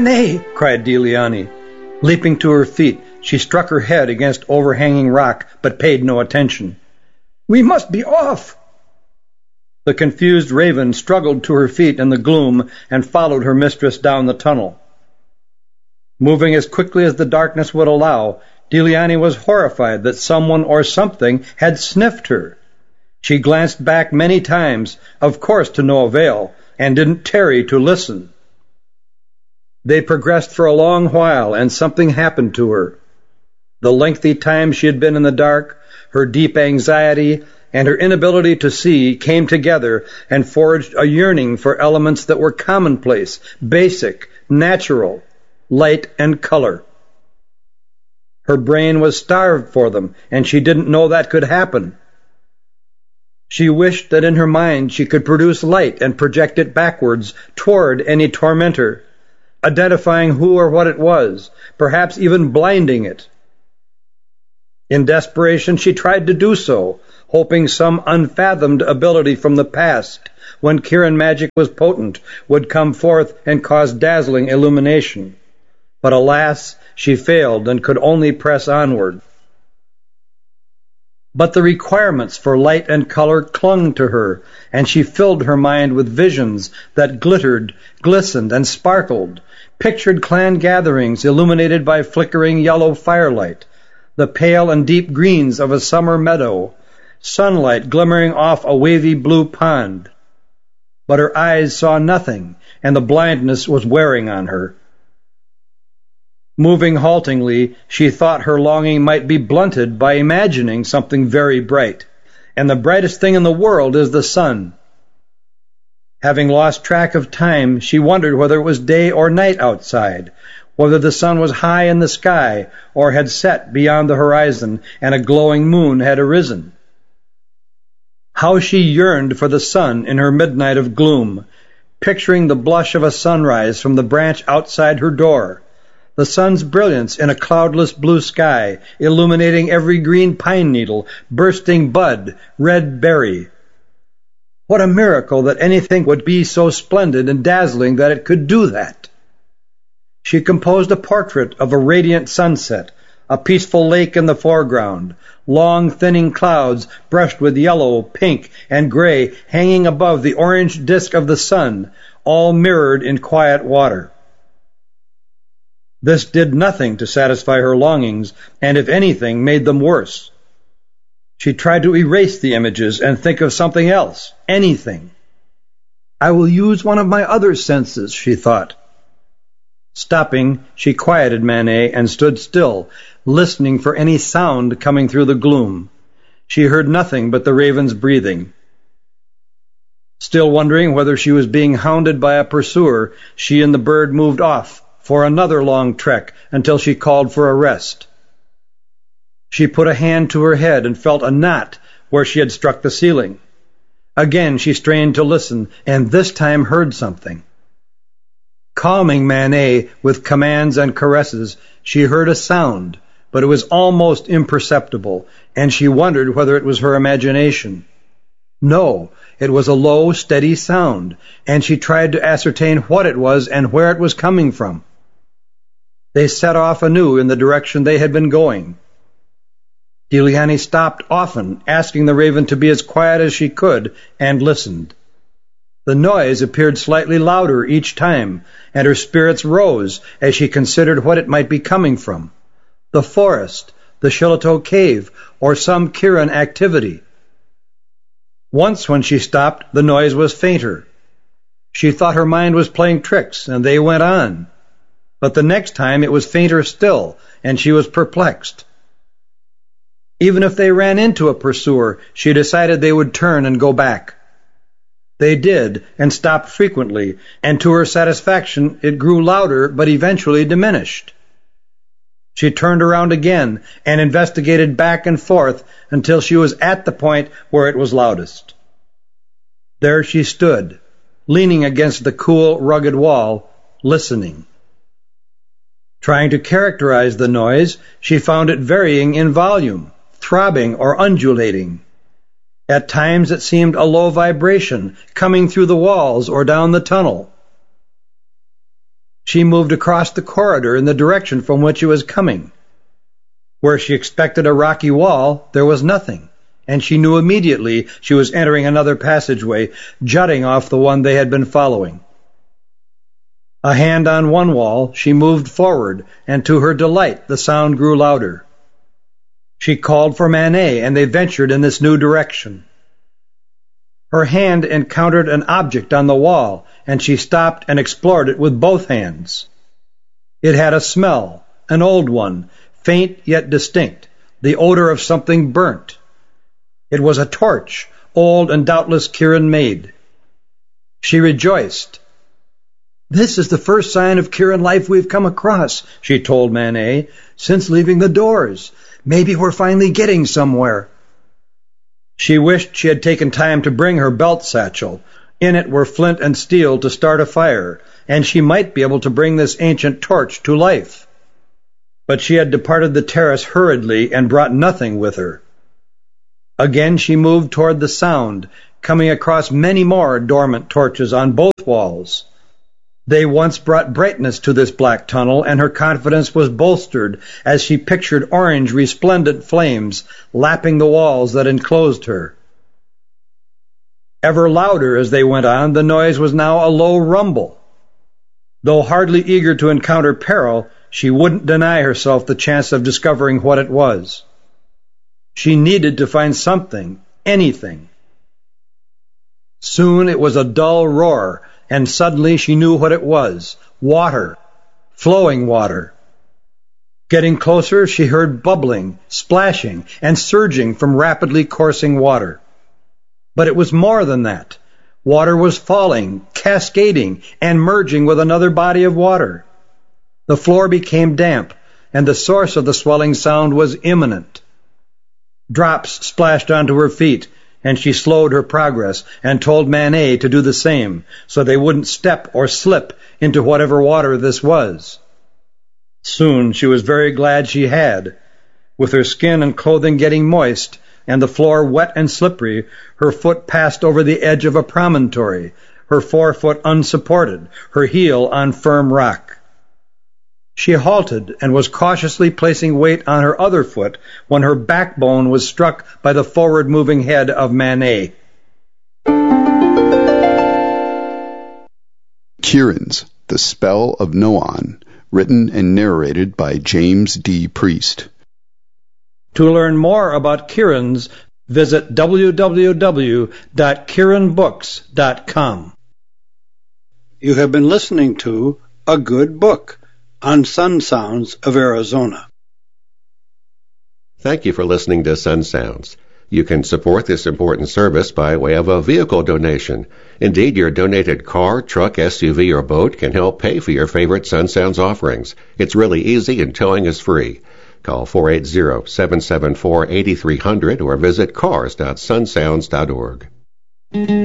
Manet! Cried Deliani. Leaping to her feet, she struck her head against overhanging rock, but paid no attention. We must be off! The confused Raven struggled to her feet in the gloom and followed her mistress down the tunnel. Moving as quickly as the darkness would allow, Deliani was horrified that someone or something had sniffed her. She glanced back many times, of course to no avail, and didn't tarry to listen. They progressed for a long while, and something happened to her. The lengthy time she had been in the dark, her deep anxiety, and her inability to see came together and forged a yearning for elements that were commonplace, basic, natural, light and color. Her brain was starved for them, and she didn't know that could happen. She wished that in her mind she could produce light and project it backwards toward any tormentor, identifying who or what it was, perhaps even blinding it. In desperation she tried to do so, hoping some unfathomed ability from the past, when Kiran magic was potent, would come forth and cause dazzling illumination. But alas, she failed and could only press onward. But the requirements for light and color clung to her, and she filled her mind with visions that glittered, glistened, and sparkled, pictured clan gatherings illuminated by flickering yellow firelight, the pale and deep greens of a summer meadow, sunlight glimmering off a wavy blue pond. But her eyes saw nothing, and the blindness was wearing on her. Moving haltingly, she thought her longing might be blunted by imagining something very bright, and the brightest thing in the world is the sun. Having lost track of time, she wondered whether it was day or night outside, whether the sun was high in the sky or had set beyond the horizon and a glowing moon had arisen. How she yearned for the sun in her midnight of gloom, picturing the blush of a sunrise from the branch outside her door, the sun's brilliance in a cloudless blue sky, illuminating every green pine needle, bursting bud, red berry. What a miracle that anything would be so splendid and dazzling that it could do that! She composed a portrait of a radiant sunset, a peaceful lake in the foreground, long thinning clouds brushed with yellow, pink, and gray hanging above the orange disk of the sun, all mirrored in quiet water. This did nothing to satisfy her longings, and if anything, made them worse. She tried to erase the images and think of something else, anything. I will use one of my other senses, she thought. Stopping, she quieted Manet and stood still, listening for any sound coming through the gloom. She heard nothing but the raven's breathing. Still wondering whether she was being hounded by a pursuer, she and the bird moved off for another long trek until she called for a rest. She put a hand to her head and felt a knot where she had struck the ceiling. Again she strained to listen, and this time heard something. Calming Manet with commands and caresses, she heard a sound, but it was almost imperceptible, and she wondered whether it was her imagination. No, it was a low, steady sound, and she tried to ascertain what it was and where it was coming from. They set off anew in the direction they had been going. Deliani stopped often, asking the raven to be as quiet as she could, and listened. The noise appeared slightly louder each time, and her spirits rose as she considered what it might be coming from. The forest, the Shillitoe cave, or some Kiran activity. Once when she stopped, the noise was fainter. She thought her mind was playing tricks, and they went on. But the next time it was fainter still, and she was perplexed. Even if they ran into a pursuer, she decided they would turn and go back. They did, and stopped frequently, and to her satisfaction it grew louder but eventually diminished. She turned around again and investigated back and forth until she was at the point where it was loudest. There she stood, leaning against the cool, rugged wall, listening. Trying to characterize the noise, she found it varying in volume, throbbing or undulating. At times it seemed a low vibration coming through the walls or down the tunnel. She moved across the corridor in the direction from which it was coming. Where she expected a rocky wall, there was nothing, and she knew immediately she was entering another passageway, jutting off the one they had been following. A hand on one wall, she moved forward, and to her delight the sound grew louder. She called for Manet, and they ventured in this new direction. Her hand encountered an object on the wall, and she stopped and explored it with both hands. It had a smell, an old one, faint yet distinct, the odor of something burnt. It was a torch, old and doubtless Kieran made. She rejoiced. "This is the first sign of Kieran life we've come across," she told Manet, "since leaving the doors. Maybe we're finally getting somewhere." She wished she had taken time to bring her belt satchel. In it were flint and steel to start a fire, and she might be able to bring this ancient torch to life. But she had departed the terrace hurriedly and brought nothing with her. Again she moved toward the sound, coming across many more dormant torches on both walls. They once brought brightness to this black tunnel, and her confidence was bolstered as she pictured orange resplendent flames lapping the walls that enclosed her. Ever louder as they went on, the noise was now a low rumble. Though hardly eager to encounter peril, she wouldn't deny herself the chance of discovering what it was. She needed to find something, anything. Soon it was a dull roar, and suddenly she knew what it was. Water. Flowing water. Getting closer, she heard bubbling, splashing, and surging from rapidly coursing water. But it was more than that. Water was falling, cascading, and merging with another body of water. The floor became damp, and the source of the swelling sound was imminent. Drops splashed onto her feet, and she slowed her progress and told Manet to do the same, so they wouldn't step or slip into whatever water this was. Soon she was very glad she had. With her skin and clothing getting moist, and the floor wet and slippery, her foot passed over the edge of a promontory, her forefoot unsupported, her heel on firm rock. She halted and was cautiously placing weight on her other foot when her backbone was struck by the forward-moving head of Manet. Kieran's The Spell of Noan, written and narrated by James D. Priest. To learn more about Kieran's, visit www.kieranbooks.com. You have been listening to A Good Book on Sun Sounds of Arizona. Thank you for listening to Sun Sounds. You can support this important service by way of a vehicle donation. Indeed, your donated car, truck, SUV, or boat can help pay for your favorite Sun Sounds offerings. It's really easy and towing is free. Call 480-774-8300 or visit cars.sunsounds.org.